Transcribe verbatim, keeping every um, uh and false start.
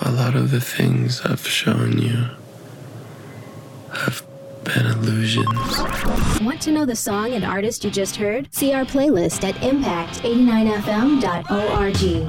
A lot of the things I've shown you have been illusions. Want to know the song and artist you just heard? See our playlist at impact eighty nine f m dot org.